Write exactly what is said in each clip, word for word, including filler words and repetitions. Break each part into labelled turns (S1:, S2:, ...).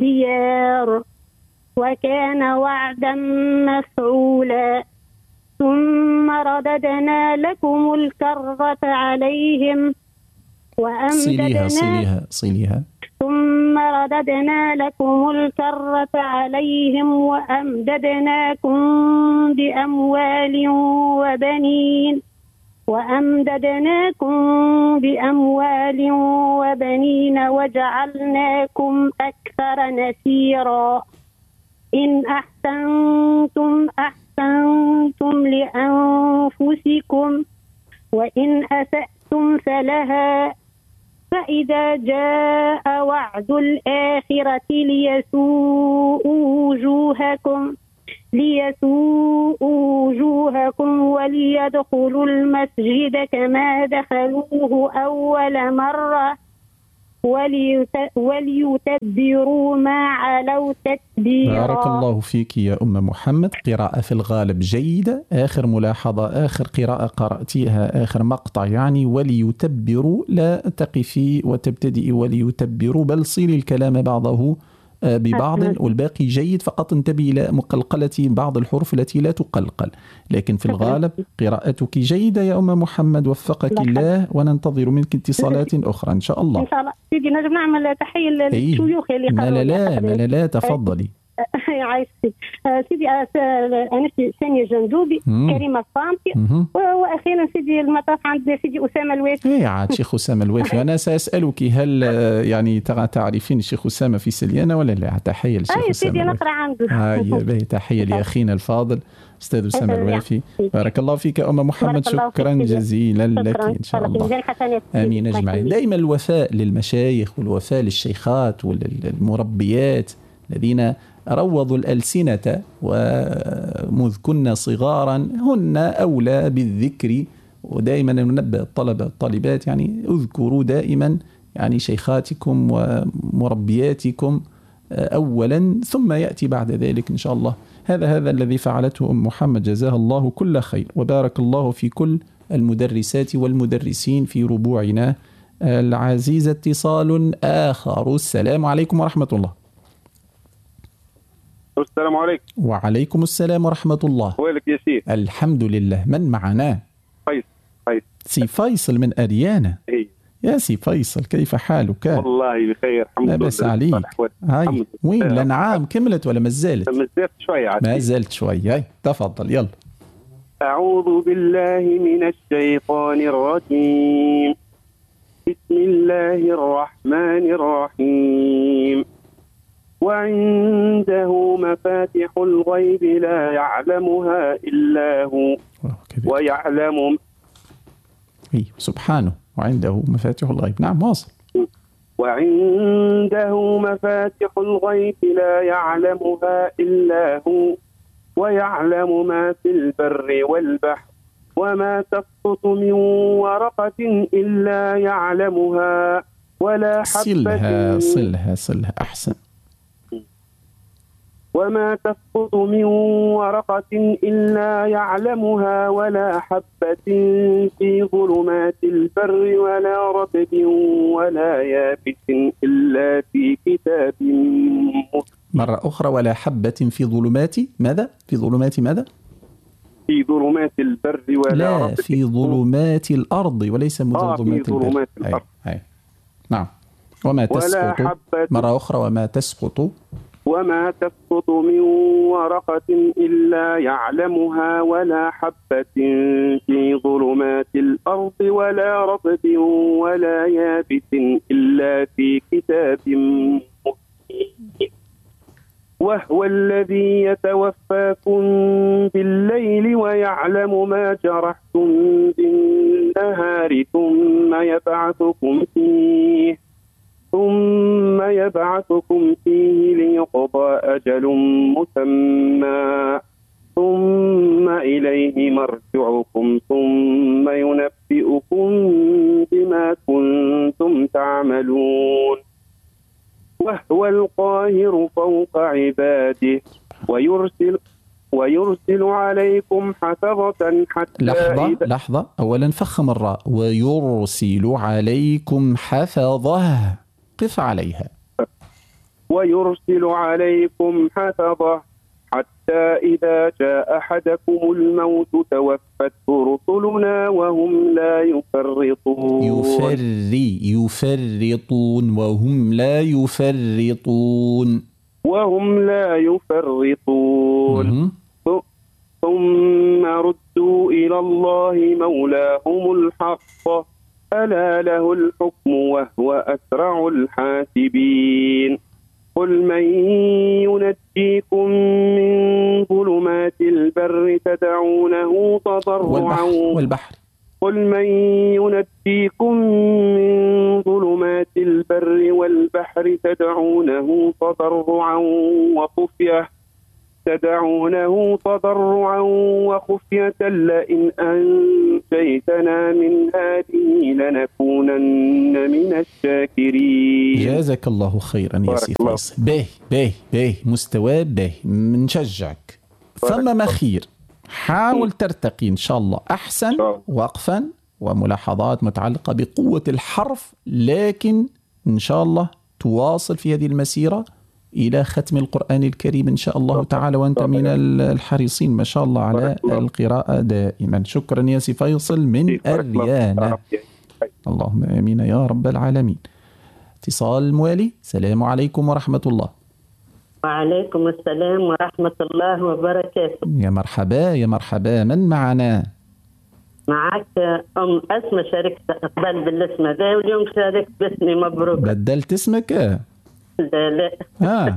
S1: الديار وكان وعدا مفعولا ثم رددنا لكم الكرة عليهم
S2: صيليها صيليها صيليها
S1: ثم رددنا لكم الكرة عليهم وأمددناكم بأموال وبنين وأمددناكم بأموال وبنين وجعلناكم أكثر نفيرا إن أحسنتم أحسنتم لأنفسكم وإن أسأتم فلها فإذا جاء وعد الآخرة ليسوءوا وجوهكم ليسوءوا وجوهكم وليدخلوا المسجد كما دخلوه أول مرة وليتبروا ما علوا تتبيرا.
S2: بارك الله فيك يا أم محمد. قراءة في الغالب جيدة. آخر ملاحظة، آخر قراءة قرأتيها، آخر مقطع يعني وليتبروا، لا تقفي وتبتدئي وليتبروا، بل صيلي الكلام بعضه ببعض والباقي جيد، فقط انتبهي إلى مقلقلة بعض الحروف التي لا تقلقل، لكن في الغالب قراءتك جيدة يا أم محمد، وفقك الله، وننتظر منك اتصالات أخرى إن شاء الله.
S1: إن شاء الله. سيدي نجم نعمل تحية للشيوخ اللي
S2: قالوا لا لا لا لا تفضلي.
S1: عايشتي سيدي أنسي سامية جندوبي، كريمة الصامتي، وأخيرا سيدي المطاف عند سيدي أسامة الوافي.
S2: إيه عاد شيخ أسامة الوافي. أنا سأسألك هل يعني تعرفين شيخ أسامة في سليانة ولا لا؟ تحية لشيخ أسامة.
S1: أي سيدي نقرأ عنده.
S2: هاي تحية لأخينا الفاضل أستاذ أسامة الوافي. بارك الله فيك أم محمد، شكرا جزيلا لك إن شاء الله. آمين أجمعين. دائما الوفاء للمشايخ والوفاء للشيخات والمربيات الذين روضوا الألسنة ومذ كنا صغارا هن أولى بالذكر، ودائما ننبه الطلبة والطالبات يعني اذكروا دائما يعني شيخاتكم ومربياتكم أولا، ثم يأتي بعد ذلك إن شاء الله. هذا هذا الذي فعلته أم محمد، جزاها الله كل خير، وبارك الله في كل المدرسات والمدرسين في ربوعنا العزيزة. اتصال آخر. السلام عليكم ورحمة الله.
S3: السلام عليكم.
S2: وعليكم السلام ورحمة الله.
S3: ويلك يا سيد؟
S2: الحمد لله. من معنا؟
S3: فيصل. فيصل.
S2: سي فيصل من أريانا.
S3: إيه.
S2: يا سي فيصل كيف حالك؟
S3: والله بخير الحمد لله.
S2: لا بأس عليك. هاي وين الأنعام كملت ولا ما زالت؟
S3: ما زالت شوية عاد.
S2: ما زالت شوية. هاي تفضل يلا.
S3: أعوذ بالله من الشيطان الرجيم. بسم الله الرحمن الرحيم. وعنده مفاتح الغيب لا يعلمها إلا هو ويعلم
S2: إيه سبحانه. وعنده مفاتح الغيب. نعم واصل.
S3: وعنده مفاتح الغيب لا يعلمها إلا هو ويعلم ما في البر والبحر وما تسقط من ورقة إلا يعلمها ولا حبة.
S2: صلها صلها صلها أحسن.
S3: وما تسقط من ورقة إلا يعلمها ولا حبة في ظلمات البر ولا رطب ولا يابس إلا في كتاب مبين.
S2: مرة أخرى. ولا حبة في ظلمات ماذا؟ في ظلمات ماذا؟
S3: في ظلمات البر ولا
S2: لا
S3: رطب.
S2: في ظلمات الأرض وليس من
S3: آه
S2: ظلمات
S3: في ظلمات
S2: البر.
S3: الأرض.
S2: هاي. هاي. نعم. وما تسقط. مرة أخرى. وما تسقط.
S3: وما تسقط من ورقة إلا يعلمها ولا حبة في ظلمات الأرض ولا رطب ولا يابس إلا في كتاب مبين. وهو الذي يتوفاكم بالليل ويعلم ما جرحتم بالنهار ثم يبعثكم فيه ثم يبعثكم فيه ليقضى أجل مسمى ثم إليه مرجعكم ثم ينبئكم بما كنتم تعملون. وهو القاهر فوق عباده ويرسل ويرسل عليكم حفظة حتى
S2: لحظة
S3: إذا
S2: لحظة أولا فخم الراء. ويرسل عليكم حفظة. قف عليها.
S3: ويرسل عليكم حفظة حتى إذا جاء أحدكم الموت توفته رسلنا وهم لا يفرطون
S2: يفري يفرطون وهم لا يفرطون
S3: وهم لا يفرطون ثم ردوا إلى الله مولاهم الحق ألا له الحكم وهو أسرع الحاسبين قل من ينجيكم من ظلمات البر تدعونه تضرعا
S2: والبحر
S3: قل من ينجيكم من ظلمات البر والبحر تدعونه تضرعا وخفية تدعونه تضرعا وخفية لئن أنجيتنا من هذه لنكونن من الشاكرين.
S2: جزاك الله خيرا يا سي فيصل. باهي باهي باهي مستوى باهي نشجعك. ثم ما خير حاول ترتقي إن شاء الله أحسن وقفا وملاحظات متعلقة بقوة الحرف، لكن إن شاء الله تواصل في هذه المسيرة إلى ختم القرآن الكريم إن شاء الله تعالى، وأنت من الحريصين ما شاء الله على القراءة دائما. شكرا يا سي فيصل من الريانة. اللهم آمين يا رب العالمين. اتصال الموالي. السلام عليكم ورحمة الله.
S4: وعليكم السلام ورحمة الله وبركاته.
S2: يا مرحبا يا مرحبا، من معنا؟
S4: معك أم أسمى، شاركت أقبل بالاسم ذا واليوم شاركت باسمي. مبروك.
S2: بدلت اسمك؟
S4: لا لا
S2: آه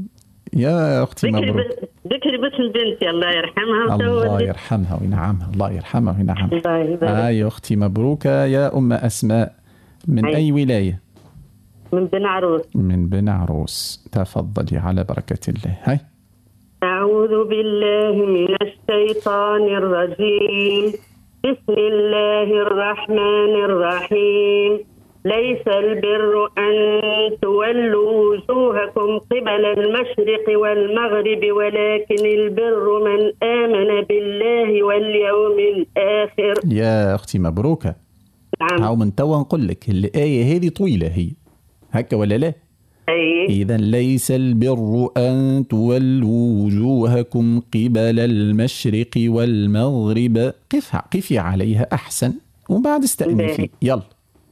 S2: يا أختي مبروك.
S4: ذكري باسم بنتي الله يرحمها.
S2: الله يرحمها وينعمها. الله يرحمها وينعمها.
S4: آه
S2: يا أختي مبروك يا أم أسماء. من أي, أي ولاية؟
S4: من بن عروس.
S2: من بن عروس. تفضلي على بركة الله. هاي.
S4: أعوذ بالله من الشيطان الرجيم. بسم الله الرحمن الرحيم. ليس البر أن تولوا وجوهكم قبل المشرق والمغرب ولكن البر من آمن بالله واليوم الآخر.
S2: يا أختي مبروكة.
S4: نعم.
S2: هاو من توا نقول لك الآية هذه طويلة هي هكا ولا لا؟
S4: أي.
S2: إذا ليس البر أن تولوا وجوهكم قبل المشرق والمغرب. قفها قفي عليها أحسن وبعد استأنفي. يلا.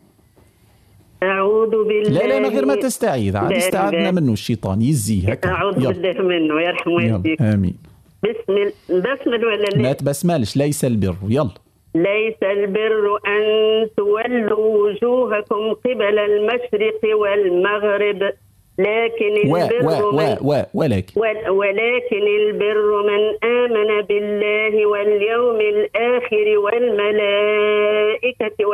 S4: أعوذ بالله.
S2: لا لا من غير ما تستعيذ، عاد استعذنا منه الشيطان يزيه هكا.
S4: أعوذ
S2: يلا.
S4: بالله منه يرحم والديك.
S2: آمين.
S4: بسم بسمل ولا لا؟
S2: لا تبسملش. ليس البر. يلا.
S4: ليس البر أن تولوا وجوهكم قبل المشرق والمغرب لكن البر
S2: و و و ولكن
S4: ولكن البر من آمن بالله واليوم الآخر والملائكة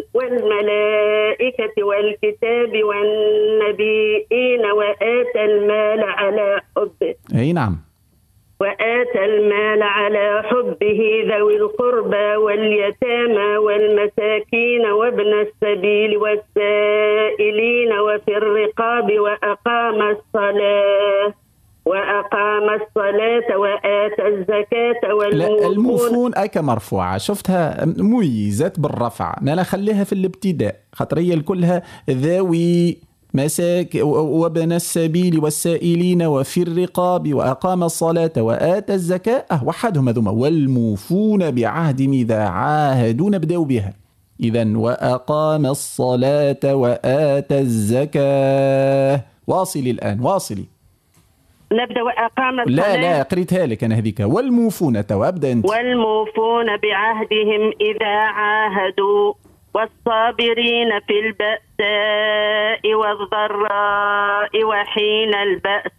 S4: والملائكة والكتاب والنبيين وآتى المال على حبه.
S2: أي نعم.
S4: وآتى المال على حبه ذوي القربى واليتامى والمساكين وابن السبيل والسائلين وفي الرقاب وأقام الصلاة وأقام الصلاة وآتى الزكاة والموفون.
S2: لا الموفون أكا مرفوعة، شفتها ميزات بالرفع، ما أنا خليها في الابتداء خطرية كلها ذوي مساك وابن السبيل والسائلين وفي الرقاب وأقام الصلاة وآتى الزكاة. أه وحدهم هذوما. والموفون بعهدهم إذا عاهدوا نبدأ بها. إذن وأقام الصلاة وآتى الزكاة. واصلي الآن واصلي.
S4: نبدأ وأقام الصلاة.
S2: لا لا قريتها لك أنا هذيك. والموفون وأبدأ أنت.
S4: والموفون بعهدهم إذا عاهدوا والصابرين في البأساء والضراء وحين البأس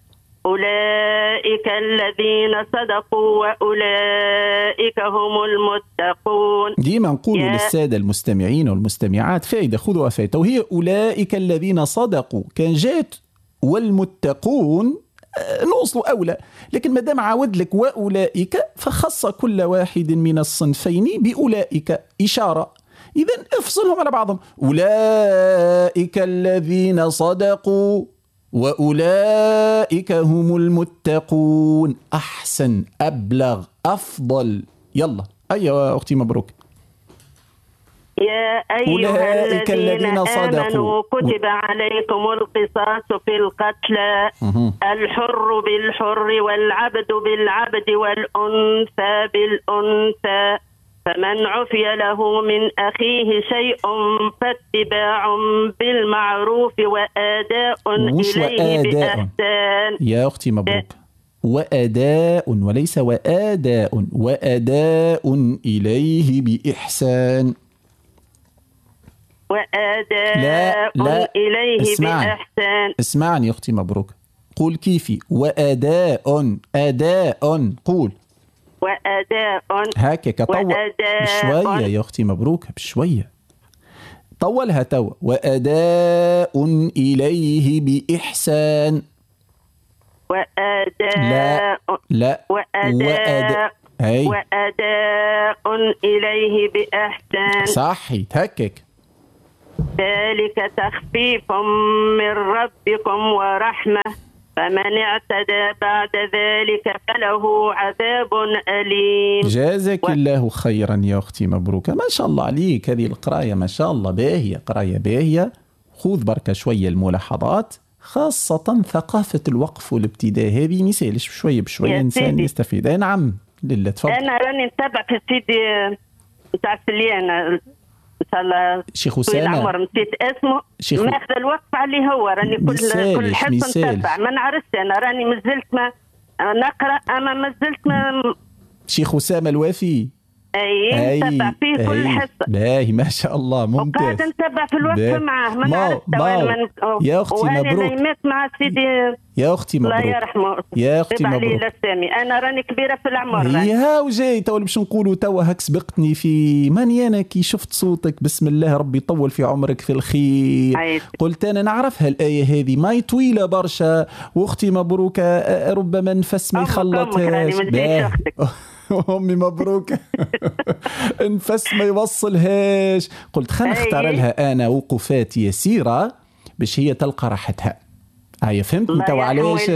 S4: أولئك الذين صدقوا وأولئك هم المتقون.
S2: ديما نقول للسادة المستمعين والمستمعات فائدة خذوا فائدة، وهي أولئك الذين صدقوا. كان جات والمتقون نوصلوا أولى، لكن ما دام عاود لك وأولئك فخص كل واحد من الصنفين بأولئك إشارة. إذن افصلهم على بعضهم. أولئك الذين صدقوا وأولئك هم المتقون. أحسن أبلغ أفضل. يلا أيوة أختي مبروك.
S4: يا أيها الذين, الذين آمنوا كتب عليكم القصاص في القتلى الحر بالحر والعبد بالعبد والأنثى بالأنثى فمن عفي له من أخيه شيء فاتباع بالمعروف وأداء إليه وأداء. بإحسان.
S2: يا أختي مبروك. وأداء وليس وآداء، وأداء إليه بإحسان.
S4: وآداء لا لا إليه اسمعني. بإحسان.
S2: اسمعني يا أختي مبروك، قول كيفي وأداء أداء قول
S4: وأداء
S2: هكذا طول بشوية يا أختي مبروك بشوية طولها تو وأداء إليه بإحسان
S4: وأداء
S2: لا لا
S4: وأداء
S2: وأداء,
S4: وأداء إليه بإحسان
S2: صحي هكك
S4: ذلك تخفيف من ربكم ورحمة فمن اعتدى بعد ذلك فله عذاب أليم.
S2: جازك و... الله خيرا يا أختي مبروكة، ما شاء الله عليك، هذه القراية ما شاء الله باهية، قراية باهية. خذ بركة شوية الملاحظات، خاصة ثقافة الوقف والابتداء هذه مثالش بشوية بشوية إنسان يستفيد. أي نعم لله تفضل.
S4: أنا راني نتابع في السيدي بتاع سليان ان شاء الله
S2: شيخ أسامة
S4: العمر نسيت اسمه ماخذ الوقف عليه هو راني كل كل حصه نتابع ما نعرفش انا راني مازلت ما نقرا اما مازلت ما
S2: شيخ أسامة الوافي
S4: اي نتابع فيه كل حصه
S2: باهي ما شاء الله ممتاز
S4: وقاعد نتابع في الوقف معاه ما نعرفش
S2: من... يا اختي مبروك
S4: نيمات مع سيدي
S2: يا اختي مبروك
S4: الله يرحمه
S2: يا اختي مبروك
S4: سامي انا راني كبيره في العمر
S2: يا وجاي تو باش نقولوا تو هك سبقتني في ماني انا كي شفت صوتك بسم الله ربي يطول في عمرك في الخير عيس. قلت انا نعرفها الايه هذه ماي طويله برشا واختي مبروك ربما نفس ما يخلطهاش أمي مبروك انفس ما يوصلهاش. قلت خلنا نختار لها أنا وقفات يسيرة باش هي تلقى راحتها. هاي فهمت انت وعلاش.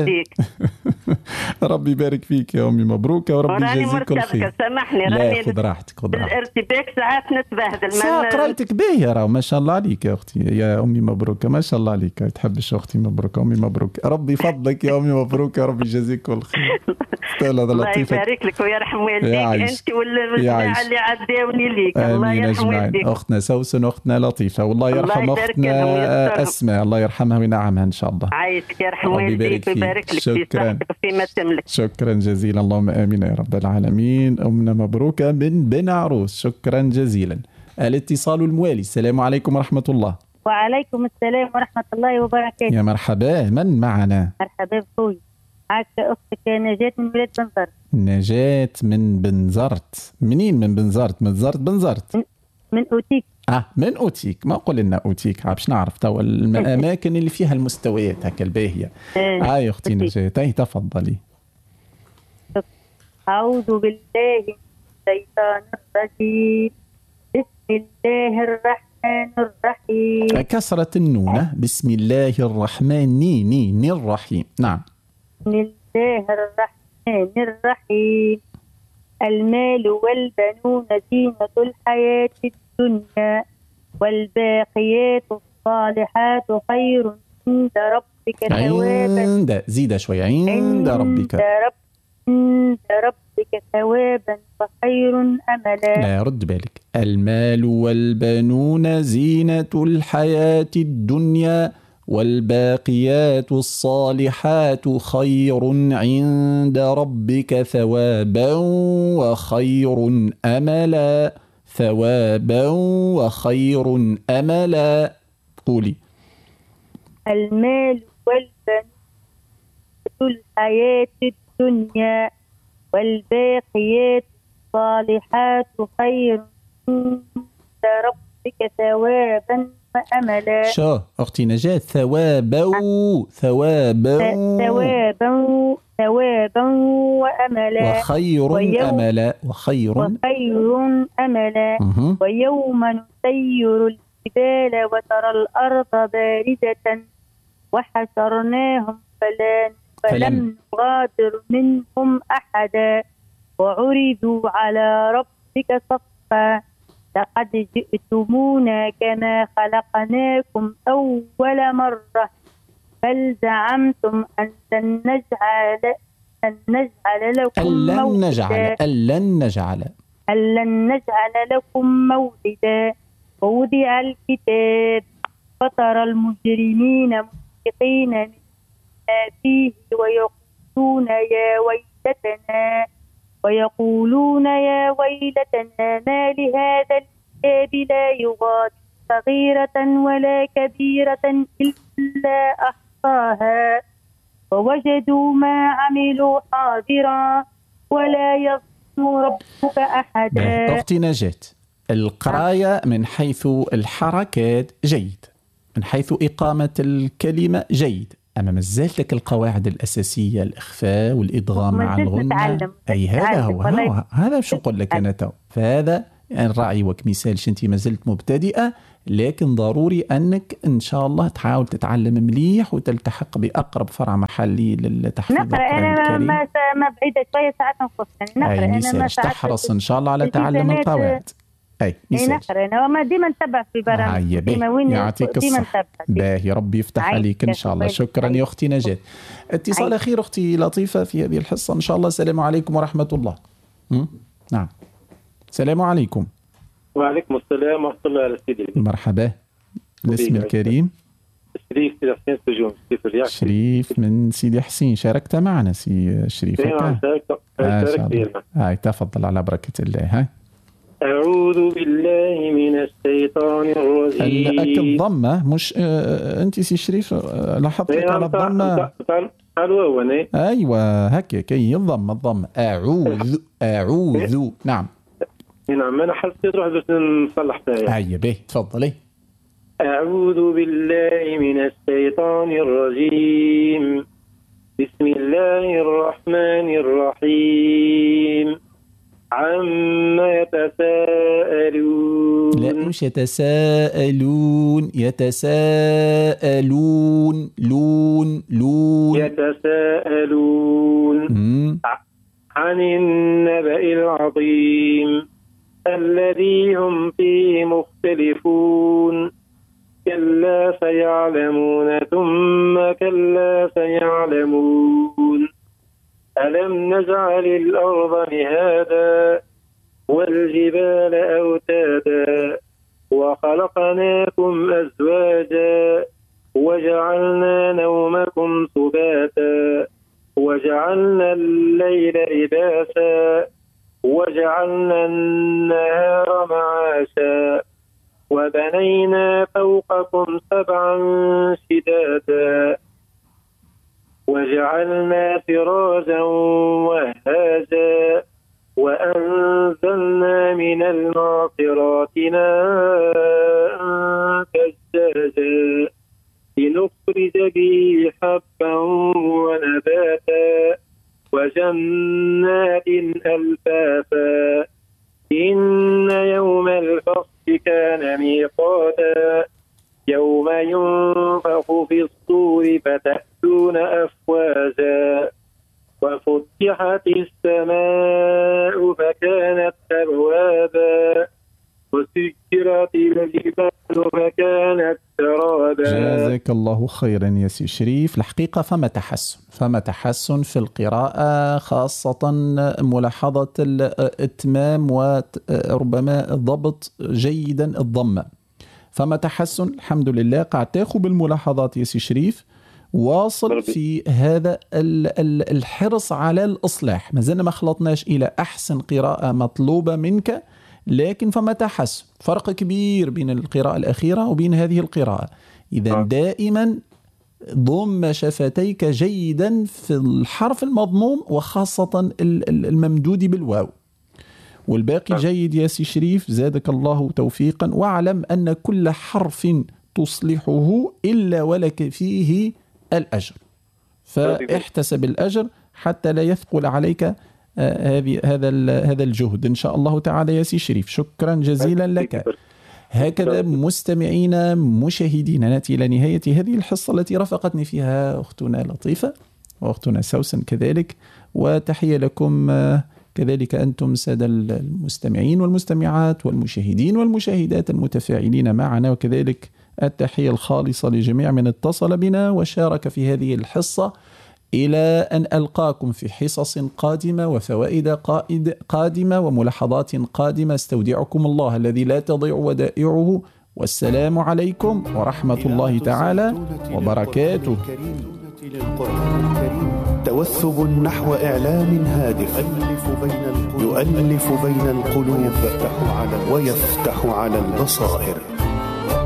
S2: ربي يبارك فيك يا أمي مبروك وربي يجازيك كل خير.
S4: سامحني
S2: راني خذ راحتك خذ راحتك.
S4: بالارتباك ساعات نتبهدل.
S2: ساعة قرايتك باهية راهو ما شاء الله عليك يا أختي يا أمي مبروك ما شاء الله عليك. تحبش أختي مبروك أمي مبروك ربي يفضلك يا أمي مبروك يا ربي يجازيك كل خير.
S4: الله يبارك لك ويرحم والديك أنت والجماعة اللي عداوني ليك. الله يرحم والديك.
S2: أختنا سوسن أختنا لطيفة والله يرحم أختنا أسماء الله يرحمها وينعمها إن شاء الله.
S4: عايشك يرحم والديك ويبارك لك في صحتك وفيما تملك.
S2: شكرا جزيلا اللهم آمين يا رب العالمين. أمنا مبروكة من بن عروس شكرا جزيلا. الاتصال الموالي السلام عليكم ورحمة الله.
S5: وعليكم السلام ورحمة الله وبركاته.
S2: يا مرحبا من معنا؟
S5: مرحبا بخوي معك أختك نجاة من بلاد بنزرت.
S2: نجاة من بنزرت. منين من بنزرت؟ من زرت بنزرت
S5: من أوتيك.
S2: اه من أوتيك ما قل لنا أوتيك باش نعرف توا الأماكن اللي فيها المستويات هكا الباهية. اه يا أختي نجاة اي تفضلي.
S5: أعوذ بالله من الشيطان الرجيم بسم الله الرحمن الرحيم.
S2: كسرة النونة بسم الله الرحمن ني ني ني الرحيم. نعم
S5: بسم الله الرحمن الرحيم. المال والبنون زينة الحياة الدنيا والباقيات الصالحات خير عند ربك ثوابا.
S2: عند زيد شوية عند, عند ربك
S5: رب عند ربك ثوابا وخير أملا.
S2: لا رد بالك. المال والبنون زينة الحياة الدنيا والباقيات الصالحات خير عند ربك ثوابا وخير أملا. ثوابا وخير أملا. قولي.
S5: المال والبنون الحياة الدنيا والباقيات الصالحات خير عند ربك ثوابا وأملا.
S2: شو أختي نجاة ثوابا ثوابا
S5: ثوابا ثوابا وأملا
S2: وخير ويوم أملا وخير
S5: وخير أملا. أه. ويوم نسير الجبال وترى الأرض باردة وحشرناهم فلا فلم نغادر منهم أحدا وعرضوا على ربك صفا لقد جئتمونا كما خلقناكم أول مرة بل زعمتم أن لن نجعل أن نجعل لكم
S2: أن نجعل أن نجعل
S5: أن لن نجعل لكم موعدا ووضع الكتاب فترى المجرمين مشفقين مما فيه ويقولون يا ويلتنا ويقولون يا ويلتنا ما لهذا الكتاب لا يغادر صغيرة ولا كبيرة إلا أحصاها ووجدوا ما عملوا حاضرا ولا يظلم ربك أحدا.
S2: أختي نجاة، القراية من حيث الحركات جيد، من حيث إقامة الكلمة جيد، أما ما زالت لك القواعد الأساسية، الإخفاء والإدغام مع الغنة. أي هذا هو, هو هذا شو أقول لك أنا تو، فهذا الرأي وكمثال أنت ما زلت مبتدئة، لكن ضروري أنك إن شاء الله تحاول تتعلم مليح وتلتحق بأقرب فرع محلي للتحفيظ القرآن
S5: الكريم.
S2: نقرأ
S5: أنا ما بعيدة شوية ساعات نقص يعني نقرأ.
S2: أنا ما تحرص إن شاء الله على تعلم القواعد. أي
S5: نقرأ أنا وما ديما نتبع في برامج ديما وين
S2: يعطيك الصحة. باهي ربي يفتح عليك إن شاء الله. شكرا يا أختي نجاة. اتصال أخير أختي لطيفة في هذه الحصة إن شاء الله. السلام عليكم ورحمة الله. م? نعم السلام عليكم.
S6: وعليكم السلام ورحمة الله على سيدي.
S2: مرحبا. الاسم الكريم؟
S6: شريف سيدي حسين سجون.
S2: شريف من سيدي حسين، شاركت معنا سي شريف؟
S6: نعم شاركت.
S2: شاركت. هاي تفضل على بركة الله. ها
S6: أعوذ بالله من الشيطان الرجيم.
S2: أكد ضمة مش آه أنت سي شريف آه لاحظت لك على الضمة. أيوة هكا كي الضمة الضمة. أعوذ أعوذ. نعم
S6: نعم أنا حسيت روح بس نصلح فيها.
S2: هيا به تفضلي.
S6: أعوذ بالله من الشيطان الرجيم. بسم الله الرحمن الرحيم. عما يتساءلون.
S2: لا مش يتساءلون، يتساءلون لون لون
S6: يتساءلون
S2: م-
S6: عن النبأ العظيم الذي هم فيه مختلفون. كلا سيعلمون ثم كلا سيعلمون. ألم نجعل الأرض مهادا والجبال أوتادا وخلقناكم أزواجا وجعلنا نومكم سباتا وجعلنا الليل لباسا وجعلنا النهار معاشا وبنينا فوقكم سبعا شدادا وجعلنا سراجا وهاجا وأنزلنا من المعصرات ماء ثجاجا لنخرج به حبا ونباتا وجنات ألفافا. إن يوم الفصل كان ميقاتا يوم ينفخ في الصور فتأتون أفواجا وفتحت السماء فكانت أبوابا وسيرت الجبال فكانت سرابا.
S2: جزاك الله خيرا يا سي شريف. الحقيقة فما تحسن فما تحسن في القراءة، خاصة ملاحظة الإتمام وربما ضبط جيدا الضمة، فما تحسن الحمد لله. قاعد تاخذ بالملاحظات يا سي شريف، واصل في هذا الحرص على الإصلاح. ما زلنا ما خلطناش إلى أحسن قراءة مطلوبة منك، لكن فما تحسن، فرق كبير بين القراءة الأخيرة وبين هذه القراءة. إذا دائما ضم شفتيك جيدا في الحرف المضموم وخاصة الممدود بالواو، والباقي جيد يا سي شريف زادك الله توفيقا. واعلم أن كل حرف تصلحه إلا ولك فيه الأجر، فاحتسب الأجر حتى لا يثقل عليك هذه هذا هذا الجهد إن شاء الله تعالى يا سي شريف. شكرا جزيلا لك. هكذا مستمعينا مشاهدينا نأتي إلى نهاية هذه الحصة التي رافقتني فيها أختنا لطيفة وأختنا سوسن كذلك، وتحية لكم كذلك أنتم سادة المستمعين والمستمعات والمشاهدين والمشاهدات المتفاعلين معنا، وكذلك التحية الخالصة لجميع من اتصل بنا وشارك في هذه الحصة. إلى أن ألقاكم في حصص قادمة وفوائد قائد قادمة وملاحظات قادمة، استودعكم الله الذي لا تضيع ودائعه، والسلام عليكم ورحمة الله تعالى وبركاته.
S7: توثب نحو إعلام هادف يؤلف بين القلوب ويفتح على البصائر.